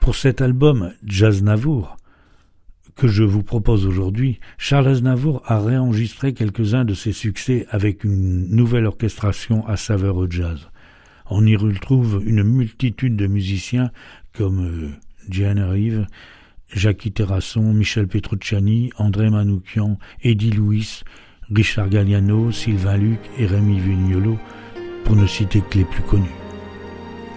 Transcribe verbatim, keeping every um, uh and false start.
Pour cet album Jazznavour que je vous propose aujourd'hui, Charles Aznavour a réenregistré quelques-uns de ses succès avec une nouvelle orchestration à saveur jazz. On y retrouve une multitude de musiciens comme Diane Reeves, Jackie Terrasson, Michel Petrucciani, André Manoukian, Eddie Louis, Richard Galliano, Sylvain Luc et Rémi Vignolo, pour ne citer que les plus connus.